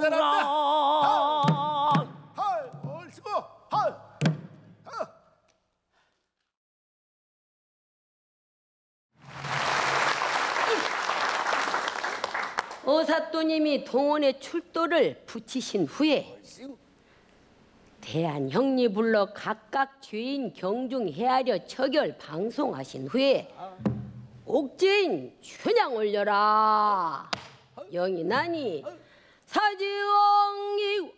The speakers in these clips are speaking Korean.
잘한다. 헐, 옳시고, 헐. 어사또님이 동원의 출도를 붙이신 후에 대한 형리 불러 각각 죄인 경중 헤아려 처결 방송하신 후에 옥죄인 춘향 올려라. 영이나니 사지왕이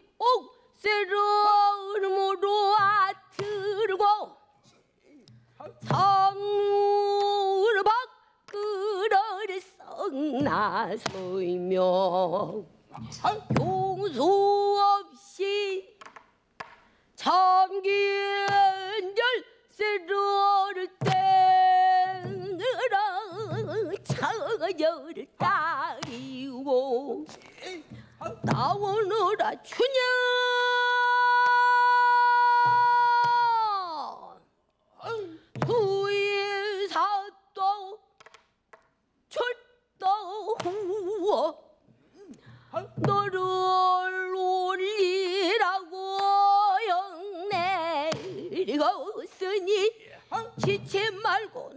옥새로 아틀고 상우를 밖으로 썩나서이며 용서 없이 참기엔 열쇠를 땡으라 차여를 따리고 나오너라 춘향 수의사도 출도 후어 너를 올리라고 영내리었으니 지체 말고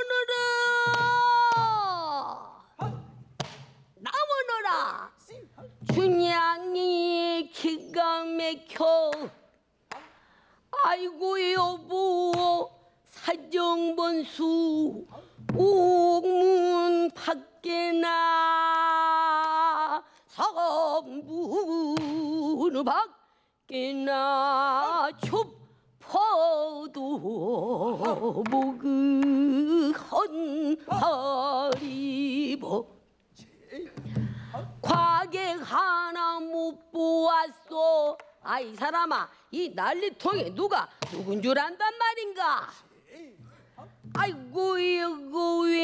나오너라 춘향이 기가 막혀 아이고 여보 사정번수 옥문 밖에나 성문 밖에나 좁혀도 무그헌하리보 과객 하나 못 보았소. 아이 사람아 이 난리통에 누군 줄 안단 말인가. 아이고 이거 왜